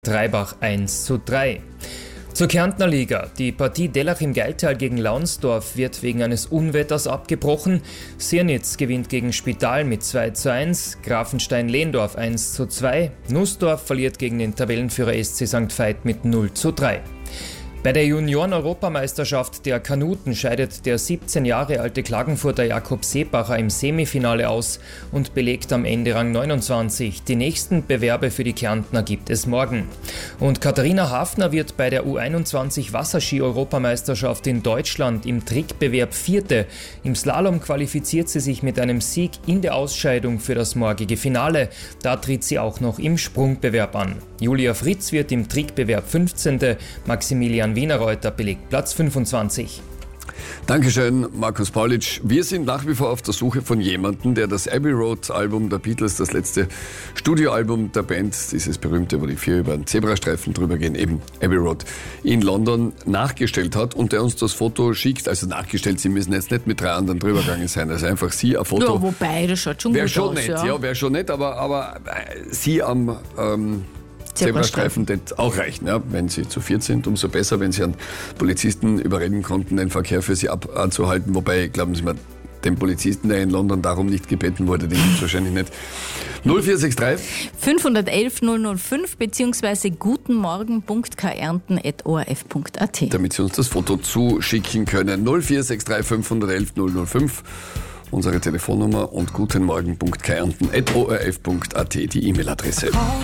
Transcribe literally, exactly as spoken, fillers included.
Treibach eins zu drei. Zur Kärntner Liga. Die Partie Dellach im Geiltal gegen Launsdorf wird wegen eines Unwetters abgebrochen. Sirnitz gewinnt gegen Spital mit zwei zu eins, Grafenstein-Lehndorf eins zu zwei, Nussdorf verliert gegen den Tabellenführer S C Sankt Veit mit null zu drei. Bei der Junioren-Europameisterschaft der Kanuten scheidet der siebzehn Jahre alte Klagenfurter Jakob Seebacher im Semifinale aus und belegt am Ende Rang neunundzwanzig. Die nächsten Bewerbe für die Kärntner gibt es morgen. Und Katharina Hafner wird bei der U einundzwanzig Wasserski-Europameisterschaft in Deutschland im Trickbewerb Vierte. Im Slalom qualifiziert sie sich mit einem Sieg in der Ausscheidung für das morgige Finale. Da tritt sie auch noch im Sprungbewerb an. Julia Fritz wird im Trickbewerb fünfzehnte Maximilian Wienerreuter belegt Platz fünfundzwanzig. Dankeschön, Markus Paulitsch. Wir sind nach wie vor auf der Suche von jemandem, der das Abbey Road Album der Beatles, das letzte Studioalbum der Band, dieses berühmte, wo die vier über einen Zebrastreifen drüber gehen, eben Abbey Road, in London nachgestellt hat und der uns das Foto schickt. Also nachgestellt, Sie müssen jetzt nicht mit drei anderen drüber gegangen sein. Also einfach Sie ein Foto. Ja, wobei, das schaut schon wär gut schon aus. Nett, ja, ja wäre schon nett, aber, aber Sie am ähm, Zebrastreifen, das auch reichen, ja. Wenn Sie zu viert sind, umso besser, wenn Sie einen Polizisten überreden konnten, den Verkehr für Sie ab, anzuhalten. Wobei, glauben Sie mir, den Polizisten, der in London darum nicht gebeten wurde, den gibt es wahrscheinlich nicht. null vier sechs drei fünf eins eins null null fünf beziehungsweise gutenmorgen punkt kärnten at o r f punkt a t. Damit Sie uns das Foto zuschicken können. null vier sechs drei fünf eins eins null null fünf. Unsere Telefonnummer und gutenmorgen punkt kärnten at o r f punkt a t die E-Mail-Adresse.